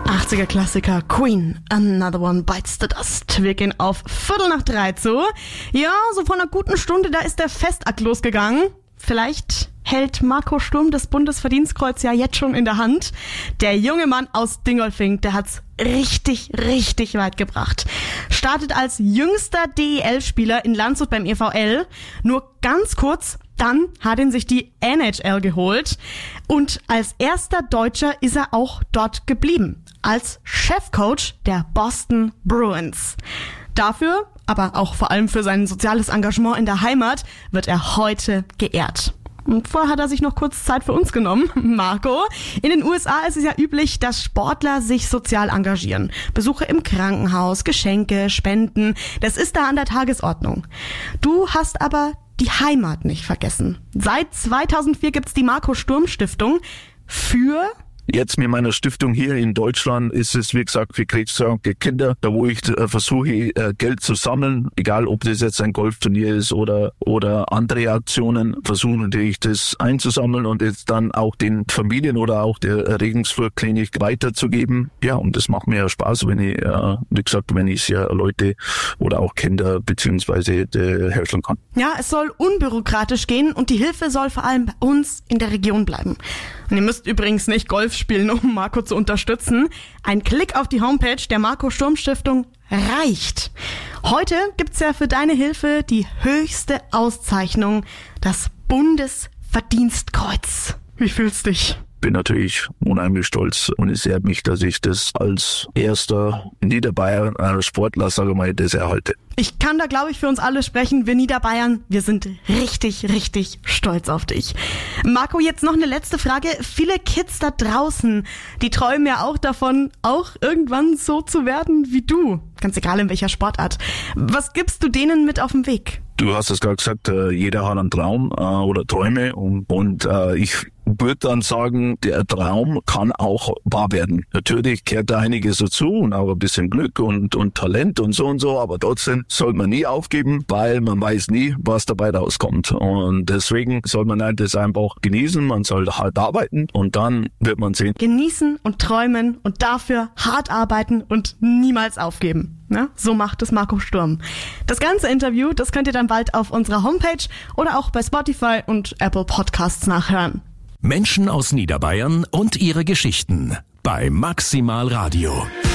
80er Klassiker Queen, Another One Bites the Dust. Wir gehen auf 2:45 zu. Ja, so vor einer guten Stunde, da ist der Festakt losgegangen. Vielleicht hält Marco Sturm das Bundesverdienstkreuz ja jetzt schon in der Hand. Der junge Mann aus Dingolfing, der hat's richtig weit gebracht. Startet als jüngster DEL-Spieler in Landshut beim EVL. Nur ganz kurz, dann hat ihn sich die NHL geholt. Und als erster Deutscher ist er auch dort geblieben. Als Chefcoach der Boston Bruins. Dafür, aber auch vor allem für sein soziales Engagement in der Heimat, wird er heute geehrt. Und vorher hat er sich noch kurz Zeit für uns genommen. Marco, in den USA ist es ja üblich, dass Sportler sich sozial engagieren. Besuche im Krankenhaus, Geschenke, Spenden, das ist da an der Tagesordnung. Du hast aber die Heimat nicht vergessen. Seit 2004 gibt's die Marco Sturm Stiftung für... Jetzt mit meiner Stiftung hier in Deutschland ist es, wie gesagt, für krebskranke Kinder, da wo ich versuche, Geld zu sammeln, egal ob das jetzt ein Golfturnier ist oder andere Aktionen, versuche natürlich das einzusammeln und jetzt dann auch den Familien oder auch der Regensburg-Klinik weiterzugeben. Ja, und das macht mir ja Spaß, wenn ich, wie gesagt, wenn ich ja Leute oder auch Kinder beziehungsweise helfen kann. Ja, es soll unbürokratisch gehen und die Hilfe soll vor allem bei uns in der Region bleiben. Und ihr müsst übrigens nicht Golf spielen, um Marco zu unterstützen. Ein Klick auf die Homepage der Marco Sturm Stiftung reicht. Heute gibt's ja für deine Hilfe die höchste Auszeichnung, das Bundesverdienstkreuz. Wie fühlst du dich? Bin natürlich unheimlich stolz und es ehrt mich, dass ich das als erster Niederbayern Sportler, sage mal, das erhalte. Ich kann da, glaube ich, für uns alle sprechen. Wir Niederbayern, wir sind richtig stolz auf dich. Marco, jetzt noch eine letzte Frage. Viele Kids da draußen, die träumen ja auch davon, auch irgendwann so zu werden wie du. Ganz egal in welcher Sportart. Was gibst du denen mit auf den Weg? Du hast es gerade gesagt, jeder hat einen Traum oder Träume und ich würde dann sagen, der Traum kann auch wahr werden. Natürlich gehört da einiges dazu und auch ein bisschen Glück und Talent und so, aber trotzdem sollte man nie aufgeben, weil man weiß nie, was dabei rauskommt. Und deswegen soll man halt das einfach genießen, man soll hart arbeiten und dann wird man sehen. Genießen und träumen und dafür hart arbeiten und niemals aufgeben. Ne? So macht es Marco Sturm. Das ganze Interview, das könnt ihr dann bald auf unserer Homepage oder auch bei Spotify und Apple Podcasts nachhören. Menschen aus Niederbayern und ihre Geschichten bei Maximal Radio.